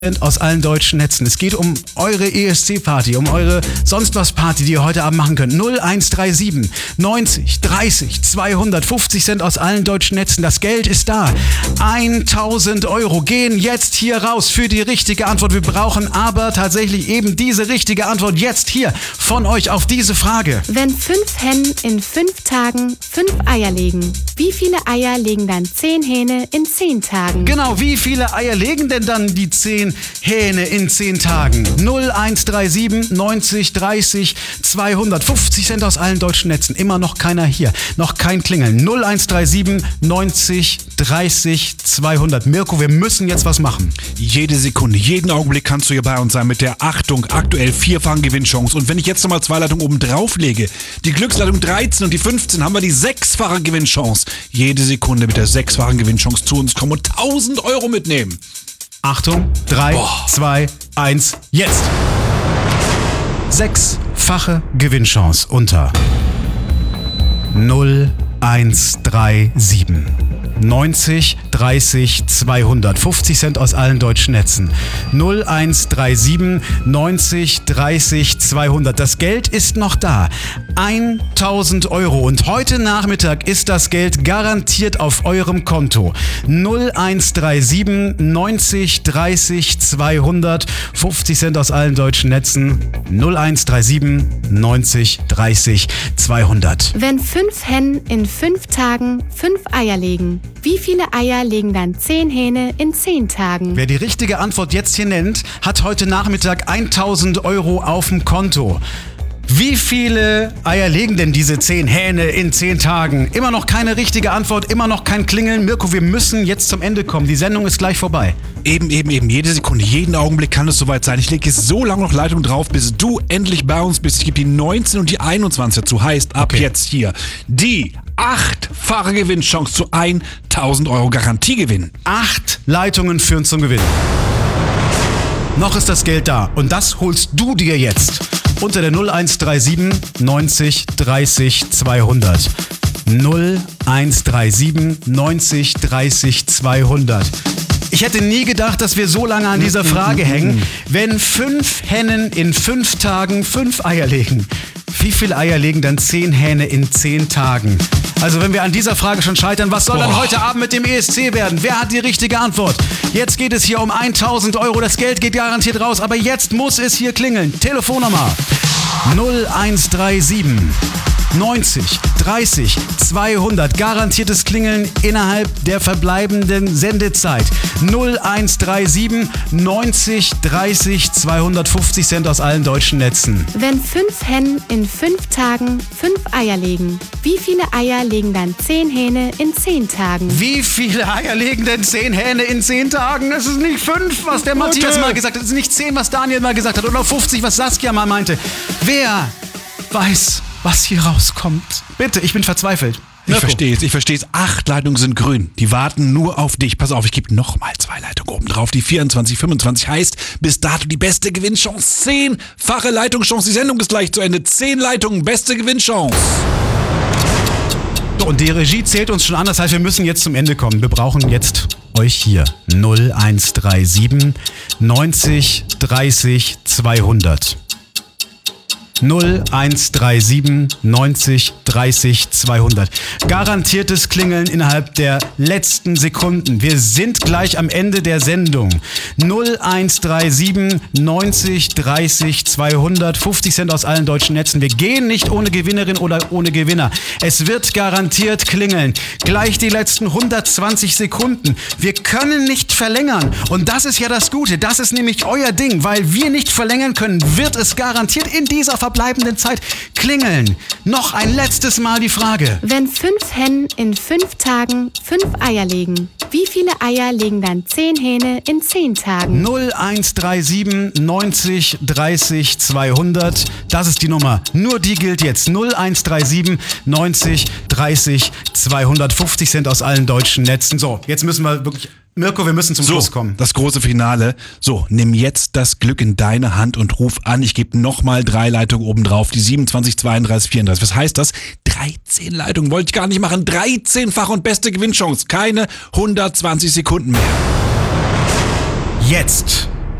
aus allen deutschen Netzen. Es geht um eure ESC-Party, um eure sonst was Party, die ihr heute Abend machen könnt. 0137 90 30 200, 50 Cent aus allen deutschen Netzen. Das Geld ist da. 1000 Euro gehen jetzt hier raus für die richtige Antwort. Wir brauchen aber tatsächlich eben diese richtige Antwort jetzt hier von euch auf diese Frage. Wenn 5 Hennen in 5 Tagen 5 Eier legen, wie viele Eier legen dann 10 Hähne in 10 Tagen? Genau, wie viele Eier legen denn dann die 10 Hähne in 10 Tagen? 0137 90 30 200, 50 Cent aus allen deutschen Netzen. Immer noch keiner hier, noch kein Klingeln. 0137 90 30 200. Mirko, wir müssen jetzt was machen. Jede Sekunde, jeden Augenblick kannst du hier bei uns sein mit der, Achtung, aktuell 4-fachen Gewinnchance. Und wenn ich jetzt nochmal 2 Leitungen oben drauf lege, die Glücksleitung 13 und die 15, haben wir die 6-fache Gewinnchance. Jede Sekunde mit der 6-fachen Gewinnchance zu uns kommen und 1000 Euro mitnehmen. Achtung, 3, 2, 1, jetzt! 6-fache Gewinnchance unter 0137 90 30 200, 50 Cent aus allen deutschen Netzen. 0137 90 30 200. Das Geld ist noch da. 1000 Euro. Und heute Nachmittag ist das Geld garantiert auf eurem Konto. 0137 90 30 200, 50 Cent aus allen deutschen Netzen. 0137 90 30 200. Wenn 5 Hennen in 5 Tagen 5 Eier legen, wie viele Eier legen dann 10 Hähne in 10 Tagen? Wer die richtige Antwort jetzt hier nennt, hat heute Nachmittag 1000 Euro auf dem Konto. Wie viele Eier legen denn diese 10 Hähne in 10 Tagen? Immer noch keine richtige Antwort, immer noch kein Klingeln. Mirko, wir müssen jetzt zum Ende kommen. Die Sendung ist gleich vorbei. Eben. Jede Sekunde, jeden Augenblick kann es soweit sein. Ich lege jetzt so lange noch Leitung drauf, bis du endlich bei uns bist. Ich gebe die 19 und die 21 dazu. Heißt, ab jetzt hier die 8-fache Gewinnchance zu 1000 Euro Garantiegewinn. 8 Leitungen führen zum Gewinn. Noch ist das Geld da und das holst du dir jetzt. Unter der 0137 90 30 200. 0137 90 30 200. Ich hätte nie gedacht, dass wir so lange an dieser Frage hängen. Wenn 5 Hennen in 5 Tagen 5 Eier legen, wie viele Eier legen dann 10 Hähne in 10 Tagen? Also wenn wir an dieser Frage schon scheitern, was soll dann heute Abend mit dem ESC werden? Wer hat die richtige Antwort? Jetzt geht es hier um 1000 Euro. Das Geld geht garantiert raus, aber jetzt muss es hier klingeln. Telefonnummer 0137 90 30 200. Garantiertes Klingeln innerhalb der verbleibenden Sendezeit. 0137 90 30 250 Cent aus allen deutschen Netzen. Wenn 5 Hennen in 5 Tagen 5 Eier legen, wie viele Eier legen dann 10 Hähne in 10 Tagen? Wie viele Eier legen denn 10 Hähne in 10 Tagen? Das ist nicht 5, was der Matthias mal gesagt hat. Das ist nicht 10, was Daniel mal gesagt hat. Oder 50, was Saskia mal meinte. Wer weiß, was hier rauskommt? Bitte, ich bin verzweifelt. Ich verstehe es. 8 Leitungen sind grün. Die warten nur auf dich. Pass auf, ich gebe nochmal 2 Leitungen oben drauf. Die 24, 25 heißt, bis dato die beste Gewinnchance. 10-fache Leitungschance. Die Sendung ist gleich zu Ende. 10 Leitungen, beste Gewinnchance. Und die Regie zählt uns schon an. Das heißt, wir müssen jetzt zum Ende kommen. Wir brauchen jetzt euch hier. 0137 90 30 200. 0137 90 30 200. Garantiertes Klingeln innerhalb der letzten Sekunden. Wir sind gleich am Ende der Sendung. 0137 90 30 200. 50 Cent aus allen deutschen Netzen. Wir gehen nicht ohne Gewinnerin oder ohne Gewinner. Es wird garantiert klingeln. Gleich die letzten 120 Sekunden. Wir können nicht verlängern. Und das ist ja das Gute. Das ist nämlich euer Ding. Weil wir nicht verlängern können, wird es garantiert in dieser verbleibenden Zeit klingeln. Noch ein letztes Mal die Frage. Wenn 5 Hennen in 5 Tagen 5 Eier legen, wie viele Eier legen dann 10 Hähne in 10 Tagen? 0137 90 30 200. Das ist die Nummer. Nur die gilt jetzt. 0137 90 30 250 Cent aus allen deutschen Netzen. So, jetzt müssen wir wirklich... Mirko, wir müssen zum Schluss kommen. Das große Finale. So, nimm jetzt das Glück in deine Hand und ruf an. Ich gebe nochmal 3 Leitungen oben drauf. Die 27, 32, 34. Was heißt das? 13 Leitungen. Wollte ich gar nicht machen. 13-fach und beste Gewinnchance. Keine 120 Sekunden mehr. Jetzt